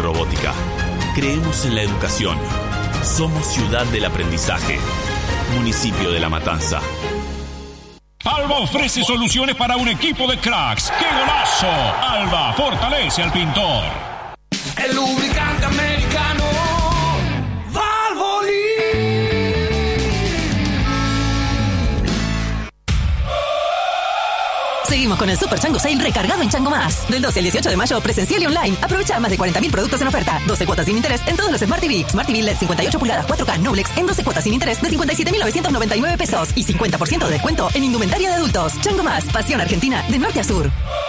robótica. Creemos en la educación. Somos ciudad del aprendizaje. Municipio de La Matanza. Alba ofrece soluciones para un equipo de cracks. ¡Qué golazo! Alba fortalece al pintor. El lubricante americano Valvoline. Seguimos con el Super Chango Sale recargado en Chango Más. Del 12 al 18 de mayo, presencial y online. Aprovecha más de 40.000 productos en oferta. 12 cuotas sin interés en todos los Smart TV. Smart TV LED 58 pulgadas 4K Noblex en 12 cuotas sin interés de 57.999 pesos. Y 50% de descuento en indumentaria de adultos. Chango Más. Pasión Argentina de norte a sur.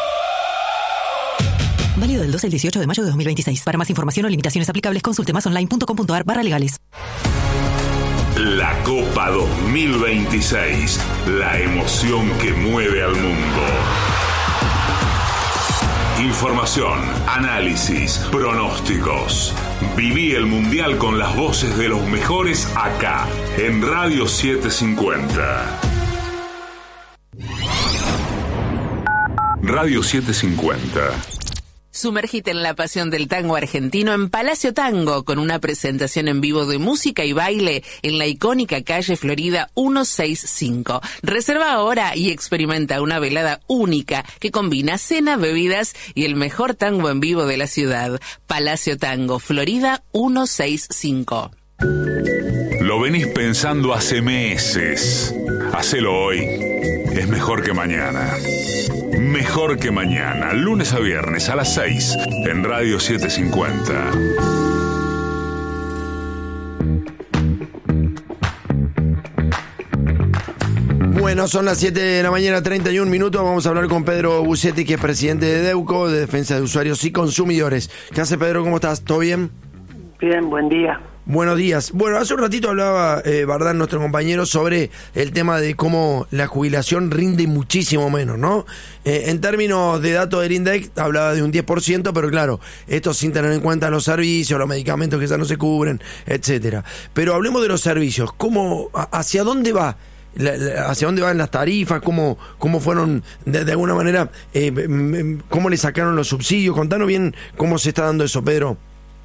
Válido del 12 al 18 de mayo de 2026. Para más información o limitaciones aplicables, consulte másonline.com.ar/legales. La Copa 2026, la emoción que mueve al mundo. Información, análisis, pronósticos. Viví el Mundial con las voces de los mejores acá, en Radio 750. Radio 750. Sumergite en la pasión del tango argentino en Palacio Tango, con una presentación en vivo de música y baile en la icónica calle Florida 165. Reserva ahora y experimenta una velada única que combina cena, bebidas y el mejor tango en vivo de la ciudad. Palacio Tango, Florida 165. Lo venís pensando hace meses. Hacelo hoy. Es mejor que mañana. Mejor que mañana, lunes a viernes a las 6 en Radio 750. Bueno, son las 7 de la mañana, 31 minutos. Vamos a hablar con Pedro Bucetti, que es presidente de DEUCO, de Defensa de Usuarios y Consumidores. ¿Qué hace, Pedro? ¿Cómo estás? ¿Todo bien? Bien, buen día. Buenos días. Bueno, hace un ratito hablaba Bardán, nuestro compañero, sobre el tema de cómo la jubilación rinde muchísimo menos, ¿no? En términos de datos del INDEC, hablaba de un 10%, pero claro, esto sin tener en cuenta los servicios, los medicamentos que ya no se cubren, etcétera. Pero hablemos de los servicios. ¿Hacia dónde va? ¿Hacia dónde van las tarifas? ¿Cómo fueron, de alguna manera, cómo le sacaron los subsidios? Contanos bien cómo se está dando eso, Pedro.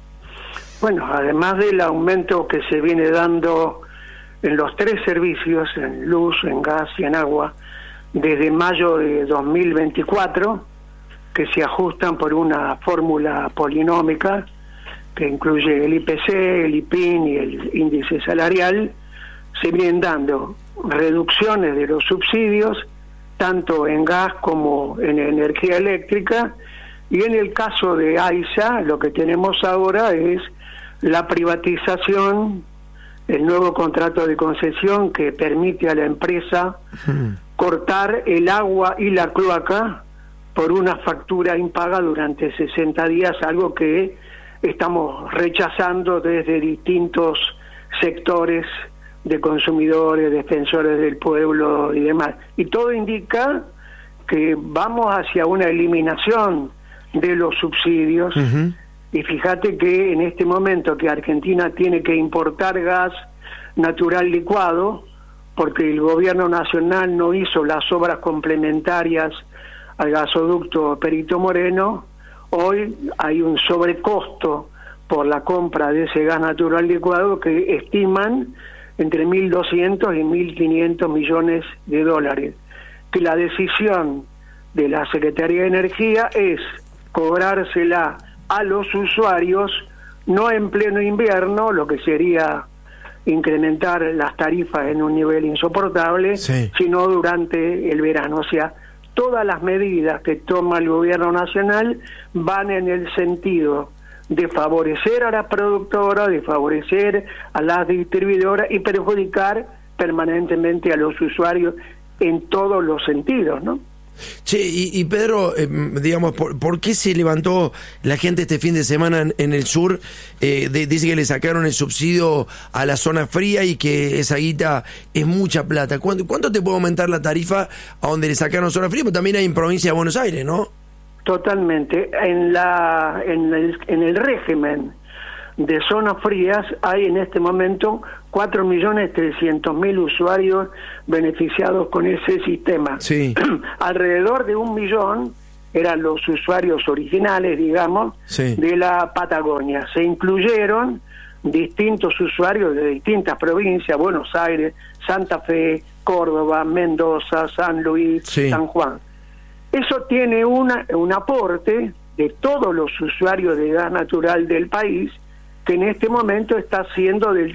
Bueno, además del aumento que se viene dando en los tres servicios, en luz, en gas y en agua, desde mayo de 2024, que se ajustan por una fórmula polinómica que incluye el IPC, el IPIN y el índice salarial, se vienen dando reducciones de los subsidios, tanto en gas como en energía eléctrica, y en el caso de AISA, lo que tenemos ahora es la privatización, el nuevo contrato de concesión que permite a la empresa cortar el agua y la cloaca por una factura impaga durante 60 días, algo que estamos rechazando desde distintos sectores de consumidores, defensores del pueblo y demás. Y todo indica que vamos hacia una eliminación de los subsidios. Y fíjate que en este momento que Argentina tiene que importar gas natural licuado, porque el gobierno nacional no hizo las obras complementarias al gasoducto Perito Moreno, hoy hay un sobrecosto por la compra de ese gas natural licuado que estiman entre 1.200 y 1.500 millones de dólares. Que la decisión de la Secretaría de Energía es cobrársela a los usuarios, no en pleno invierno, lo que sería incrementar las tarifas en un nivel insoportable, sino durante el verano. O sea, todas las medidas que toma el gobierno nacional van en el sentido de favorecer a las productoras, de favorecer a las distribuidoras y perjudicar permanentemente a los usuarios en todos los sentidos, ¿no? Che, y Pedro, digamos, ¿por qué se levantó la gente este fin de semana en el sur? Dice que le sacaron el subsidio a la zona fría y que esa guita es mucha plata. ¿Cuánto te puede aumentar la tarifa a donde le sacaron zona fría? Pero también hay en provincia de Buenos Aires, ¿no? Totalmente. En el régimen de zonas frías hay en este momento 4.300.000 usuarios beneficiados con ese sistema. Sí. Alrededor de 1 millón eran los usuarios originales, digamos, Sí. de la Patagonia. Se incluyeron distintos usuarios de distintas provincias, Buenos Aires, Santa Fe, Córdoba, Mendoza, San Luis, Sí. San Juan. Eso tiene un aporte de todos los usuarios de gas natural del país, que en este momento está siendo del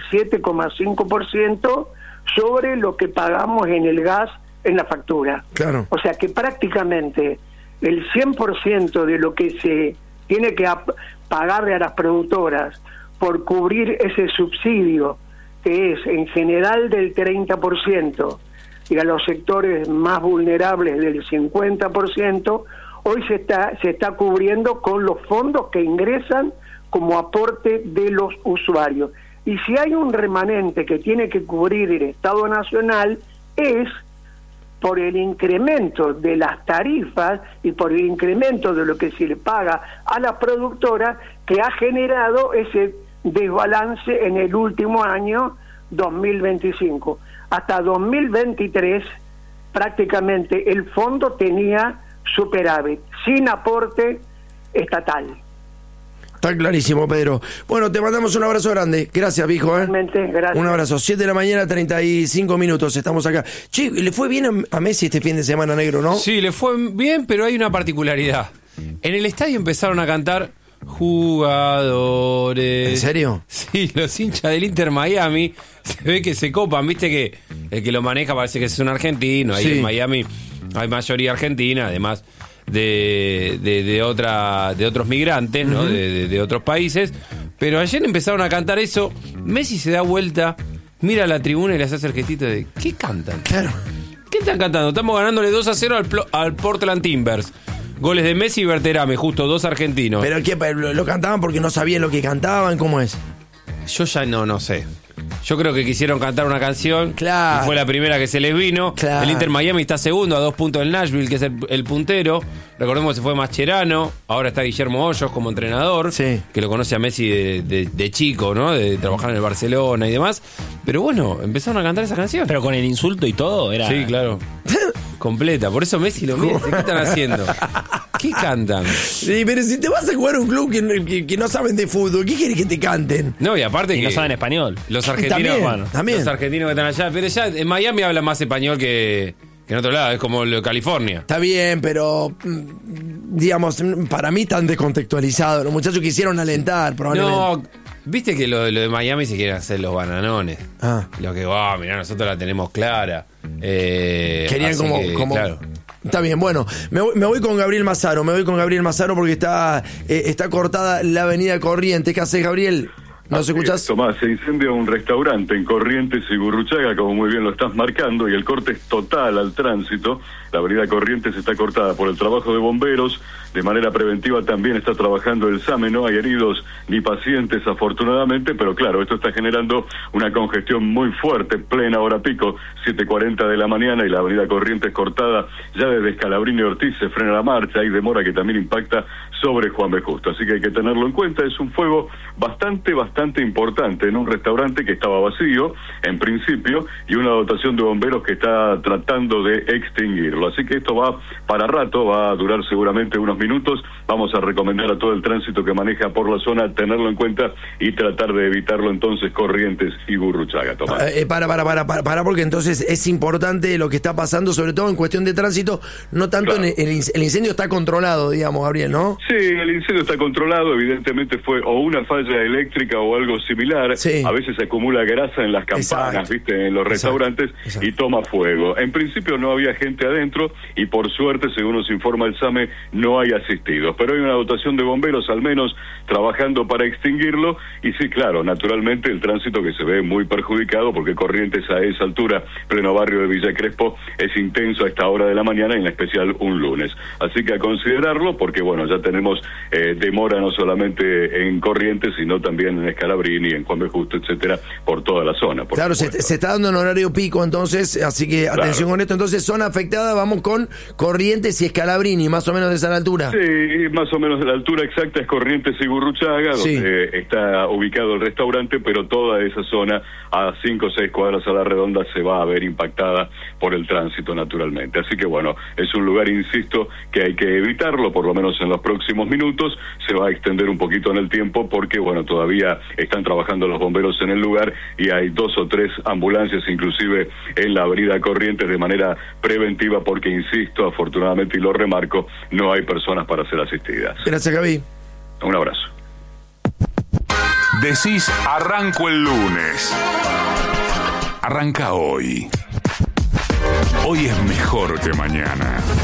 7,5% sobre lo que pagamos en el gas en la factura. Claro. O sea que prácticamente el 100% de lo que se tiene que pagarle a las productoras por cubrir ese subsidio, que es en general del 30%, y a los sectores más vulnerables del 50%, hoy se está cubriendo con los fondos que ingresan como aporte de los usuarios. Y si hay un remanente que tiene que cubrir el Estado Nacional, es por el incremento de las tarifas y por el incremento de lo que se le paga a las productoras, que ha generado ese desbalance en el último año 2025. Hasta 2023 prácticamente el fondo tenía superávit, sin aporte estatal. Está clarísimo, Pedro. Bueno, te mandamos un abrazo grande. Gracias, viejo. Realmente, gracias. Un abrazo. 7 de la mañana, 35 minutos. Estamos acá. Che, le fue bien a Messi este fin de semana, negro, ¿no? Sí, le fue bien, pero hay una particularidad. En el estadio empezaron a cantar jugadores. ¿En serio? Sí, los hinchas del Inter Miami se ve que se copan. Viste que el que lo maneja parece que es un argentino. Ahí Sí. en Miami hay mayoría argentina, además de otros migrantes, ¿no? De otros países. Pero ayer empezaron a cantar eso. Messi se da vuelta, mira a la tribuna y les hace el gestito de ¿qué cantan? Claro. ¿Qué están cantando? Estamos ganándole 2-0 al Portland Timbers. Goles de Messi y Berterame, justo, 2 argentinos. ¿Pero qué? ¿Lo cantaban porque no sabían lo que cantaban? ¿Cómo es? Yo ya no sé. Yo creo que quisieron cantar una canción. Claro. Y fue la primera que se les vino. Claro. El Inter Miami está segundo a 2 puntos del Nashville, que es el puntero. Recordemos que se fue Mascherano. Ahora está Guillermo Hoyos como entrenador. Sí. Que lo conoce a Messi de chico, ¿no? De trabajar en el Barcelona y demás. Pero bueno, empezaron a cantar esa canción. Pero con el insulto y todo, era... Sí, claro. Completa. Por eso Messi lo mira. ¿Qué están haciendo? ¿Qué cantan? Sí, pero si te vas a jugar a un club que no saben de fútbol, ¿qué quieres que te canten? No, y aparte Y que no saben español. los argentinos, También, bueno, también. los argentinos que están allá, pero ya en Miami hablan más español que en otro lado, es como lo de California. Está bien, pero digamos, para mí están descontextualizados. Los muchachos quisieron alentar, probablemente. No, viste que lo de Miami se quieren hacer los bananones. Ah. Lo que, mirá, nosotros la tenemos clara. Querían así como, que, como... claro. Está bien, bueno, me voy con Gabriel Mazaro, porque está cortada la avenida Corrientes. ¿Qué haces, Gabriel? ¿Nos escuchás? Tomás, se incendia un restaurante en Corrientes y Gurruchaga, como muy bien lo estás marcando, y el corte es total al tránsito. La avenida Corrientes está cortada por el trabajo de bomberos. De manera preventiva también está trabajando el SAME. No hay heridos ni pacientes, afortunadamente, pero claro, esto está generando una congestión muy fuerte, plena hora pico, 7:40 de la mañana, y la avenida Corrientes cortada ya desde Scalabrini y Ortiz. Se frena la marcha, hay demora que también impacta sobre Juan B. Justo, así que hay que tenerlo en cuenta. Es un fuego bastante importante en un restaurante que estaba vacío en principio, y una dotación de bomberos que está tratando de extinguirlo, así que esto va para rato, va a durar seguramente unos minutos. Vamos a recomendar a todo el tránsito que maneja por la zona tenerlo en cuenta y tratar de evitarlo entonces Corrientes y Gurruchaga. Tomás. Para, porque entonces es importante lo que está pasando, sobre todo en cuestión de tránsito, no tanto Claro. el incendio está controlado, digamos, Gabriel, ¿no? Sí, el incendio está controlado, evidentemente fue o una falla eléctrica o algo similar. Sí. A veces se acumula grasa en las campanas, Exacto. viste, en los restaurantes, Exacto. y toma fuego. En principio no había gente adentro y por suerte, según nos informa el SAME, no hay asistidos, pero hay una dotación de bomberos al menos trabajando para extinguirlo. Y sí, claro, naturalmente el tránsito que se ve muy perjudicado, porque Corrientes a esa altura, pleno barrio de Villa Crespo, es intenso a esta hora de la mañana, y en especial un lunes. Así que a considerarlo, porque bueno, ya tenemos demora no solamente en Corrientes, sino también en Scalabrini, en Juan B. Justo, etcétera, por toda la zona. Claro, se está dando en horario pico, entonces, así que atención con esto. Entonces, zona afectada, vamos con Corrientes y Scalabrini, más o menos de esa altura. Sí, más o menos de la altura exacta es Corrientes y Gurruchaga, donde está ubicado el restaurante, pero toda esa zona, a 5 o 6 cuadras a la redonda, se va a ver impactada por el tránsito, naturalmente. Así que bueno, es un lugar, insisto, que hay que evitarlo, por lo menos en los próximos minutos. Se va a extender un poquito en el tiempo porque, bueno, todavía están trabajando los bomberos en el lugar y hay 2 o 3 ambulancias, inclusive en la avenida Corrientes, de manera preventiva, porque, insisto, afortunadamente, y lo remarco, no hay personas para ser asistidas. Gracias, Gaby. Un abrazo. Decís, arranco el lunes. Arranca hoy. Hoy es mejor que mañana.